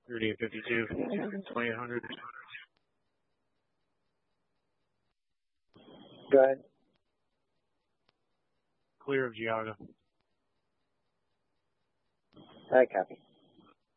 3852, 2800. Go ahead. Clear of Geauga. I copy.